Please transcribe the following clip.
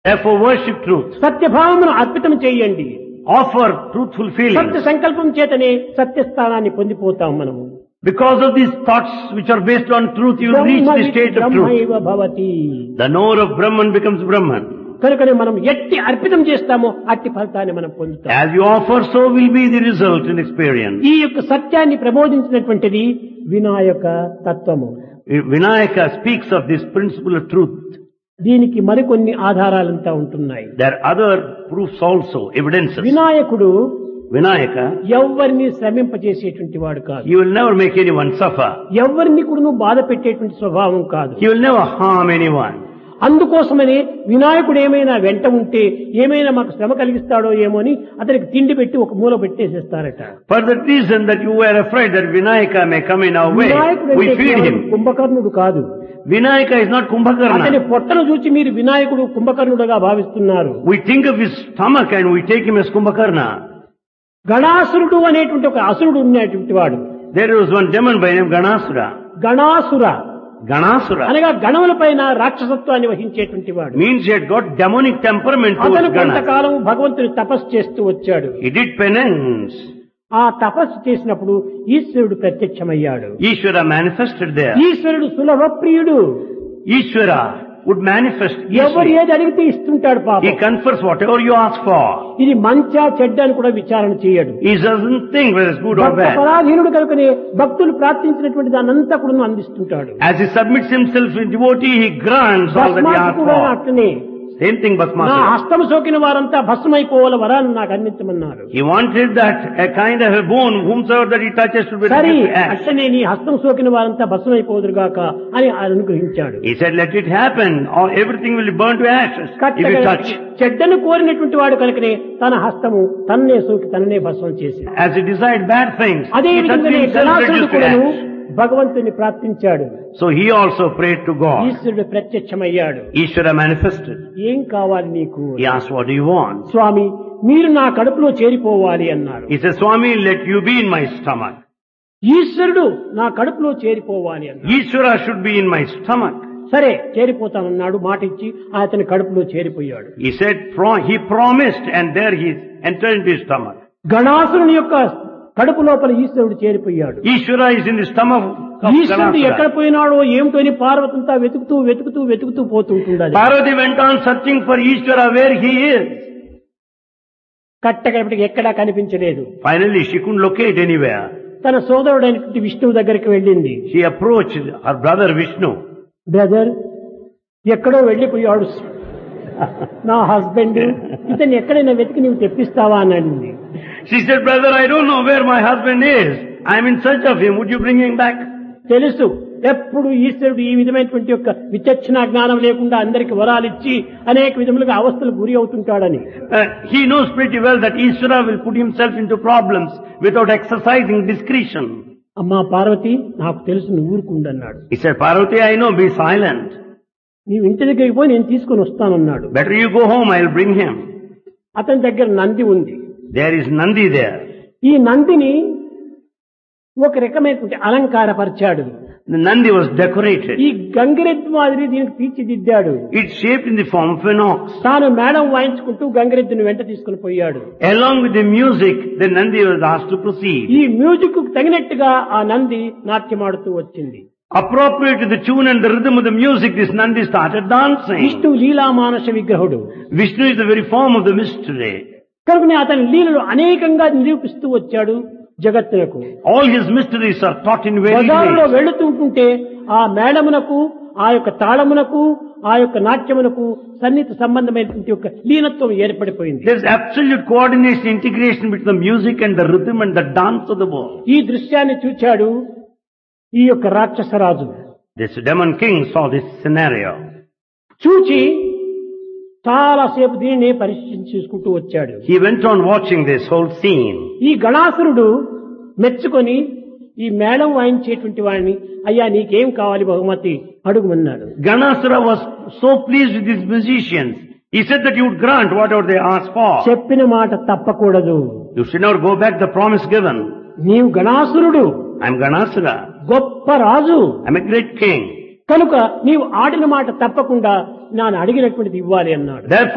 Therefore worship truth. సత్యభావమును అర్పితం చేయండి. Offer truthful సత్య feelings. సంకల్పం చేతనే సత్యస్థానాన్ని పొందిపోతాం మనము. Because of these thoughts which are based on truth, you will reach the state of truth. బ్రహ్మైవ Bhavati. The knower of Brahman becomes Brahman. కనుకనే మనం ఎట్టి అర్పితం చేస్తామో అట్టి ఫలితాన్ని మనం పొందుతాం. As you offer, so will be the result in experience. ఈ యొక్క సత్యాన్ని ప్రబోధించినటువంటిది వినాయక తత్వము. Vinayaka speaks of this principle of truth. దీనికి మరికొన్ని ఆధారాలంతా ఉంటున్నాయి. There are other proofs also, evidences. వినాయకుడు Vinayaka, ఎవరిని శ్రమింపజేసేటువంటి వాడు కాదు. he will never make anyone suffer. ఎవరిని కూడా బాధ పెట్టేటువంటి స్వభావం కాదు. He will never harm anyone. అందుకోసమని వినాయకుడు ఏమైనా వెంట ఉంటే ఏమైనా మాకు శ్రమ కలిగిస్తాడో ఏమో అని అతనికి తిండి పెట్టి ఒక మూల పెట్టేసేస్తారట. For the reason that you were afraid that Vinayaka may come in our way, we feed him. కుంభకర్ణుడు కాదు. Vinayaka is not అతని Kumbhakarna. పొట్టను చూచి మీరు వినాయకుడు కుంభకర్ణుడుగా భావిస్తున్నారు. We think of his stomach and we take him as Kumbhakarna. గణాసురుడు అనేటువంటి ఒక అసురుడు ఉన్నటువంటి వాడు. There was one demon by name Ganasura. గణాసుర Ganasura అనగా గణముల పైన రాక్షసత్వాన్ని వహించేటువంటి వాడు. means he had got demonic temperament అతను towards Ganas. కొంతకాలం భగవంతుని తపస్సు చేస్తూ వచ్చాడు. He did penance. ఆ తపస్సు చేసినప్పుడు ఈశ్వరుడు ప్రత్యక్షమయ్యాడు. Ishvara manifested there. ఈశ్వరుడు సులభ ప్రియుడు. Ishvara would manifest ఎవరు easily. ఏది అడిగితే ఇస్తుంటాడు He పాపం. confers whatever you ask for. ఇది మంచా చెడ్డ అని కూడా విచారణ చేయడు. He doesn't think whether it's good or Bhakta bad. పరాధీనుడు కనుకనే భక్తులు ప్రార్థించినటువంటి దానంతా కూడా అందిస్తుంటాడు. As he submits himself in devotee, he grants all that he భస్మాసు asks కూడా for. అట్లనే Same thing నా Bhasmasura. హస్తము సోకిన వారంతా భస్మైపోవాల వరాన్ని నాకు అందించమన్నారు. He wanted that a kind of a bone, whomsoever that he touches should be సరే reduced to ash. అట్లనే నీ హస్తం సోకిన వారంతా భస్మైపోదురుగాక అని అనుగ్రహించాడు. He said, let it happen, or everything will be burned to ashes if you touch. చెడ్డను కోరినటువంటి వాడు కనుకనే తన హస్తము తన్నే సోకి తననే భస్మం చేసి As he desired bad things, అదే he touched విధంగానే himself గణాసురుడు reduced to కూడాను ash. భగవంతుని ప్రార్థించాడు. So he also prayed to God. ఈశ్వరుడు ప్రత్యక్షమయ్యాడు. Ishvara manifested. ఏం కావాలి నీకు? He asked, what do you want? స్వామి మీరు నా కడుపులో చేరిపోవాలి అన్నారు. He said, Swami, let you be in my stomach. ఈశ్వరుడు నా కడుపులో చేరిపోవాలి అన్నాడు. Ishvara should be in my stomach. సరే చేరిపోతానన్నాడు. మాట ఇచ్చి అతని కడుపులో చేరిపోయాడు. He said, he promised, and there he entered into his stomach. గణాసురుని యొక్క కడుపు లోపల ఈశ్వరుడు చేరిపోయాడు. Ishvara is in the stomach of ఈశ్వరుడు ఎక్కడ Ganasura. పోయినాడో ఏమిటో అని పార్వతంతా వెతుకుతూ పోతుంటుండాలి. Parvati went on searching for Ishvara where he is. కట్టకడిపటికి ఎక్కడా కనిపించలేదు. Finally, she couldn't locate anywhere. తన సోదరుడైనటువంటి విష్ణువు దగ్గరికి వెళ్ళింది. She approached her brother Vishnu. Brother ఎక్కడో వెళ్ళిపోయాడు నా హస్బెండ్, ఇతన్ని ఎక్కడైనా వెతికి నీవు తెప్పిస్తావా అని అడిగింది. She said, brother, I don't know where my husband is. I am in search of him. Would you bring him back? తెలుసు ఎప్పుడు ఈశ్వరుడు ఈ విధమైనటువంటి యొక్క విచక్షణ జ్ఞానం లేకుండా అందరికి వరాలిచ్చి అనేక విధములుగా అవస్థలు గురి అవుతుంటాడని. He knows pretty well that Ishvara will put himself into problems without exercising discretion. అమ్మా పార్వతి నాకు తెలుసు నువ్వు ఊరుకుండన్నాడు. He said, Parvati, I know, be silent. నీవు ఇంటి దగ్గరికి పోయి నేను తీసుకొని వస్తానన్నాడు. Better you go home, I'll bring him. అతని దగ్గర నంది ఉంది. There is Nandi there. ఈ నందిని ఒక రకమైనటువంటి అలంకారపరిచాడు. The Nandi was decorated. ఈ గంగిరెద్దు మాదిరి దీనికి తీర్చిదిద్దాడు. It's shaped in the form of an ox. తాను మేడం వాయించుకుంటూ గంగిరెద్దుని వెంట తీసుకుని పోయాడు. Along with the music, the Nandi was asked to proceed. ఈ మ్యూజిక్ కు తగినట్టుగా ఆ నంది నాట్యమాడుతూ వచ్చింది. Appropriate to the tune and the rhythm of the music, this Nandi started dancing. Vishnu లీలామానస విగ్రహుడు. Vishnu is the very form of the mystery. కనుకనే అతని లీలలు అనేకంగా నిరూపిస్తూ వచ్చాడు జగత్తునకు. All his mysteries are taught in various బజారులో ways. వెళుతుంటుంటే ఆ మేళమునకు ఆ యొక్క తాళమునకు ఆ యొక్క నాట్యమునకు సన్నిహిత సంబంధమైనటువంటి యొక్క లీనత్వం ఏర్పడిపోయింది. There is absolute coordination, integration between the music and the rhythm and the dance of the world. ఈ దృశ్యాన్ని చూచాడు ఈ యొక్క రాక్షసరాజు. This demon king saw this scenario. చూచి చాలాసేపు దీనిని పరిశీలించుకుంటూ వచ్చాడు. He went on watching this whole scene. ఈ గణాసురుడు మెచ్చుకొని ఈ మేళం వాయించేటువంటి వాడిని అయ్యా నీకేం కావాలి బహుమతి అడుగుమన్నాడు. Ganasura was so pleased with these musicians. He said that you would grant whatever they asked for. చెప్పిన మాట తప్పకూడదు. You should not go back the promise given. నీవు గణాసురుడు, I am Ganasura. గొప్ప రాజు I am a great king. కనుక నీవు ఆడిన మాట తప్పకుండా నేను అడిగినటువంటిది ఇవ్వాలి అన్నాడు. Therefore,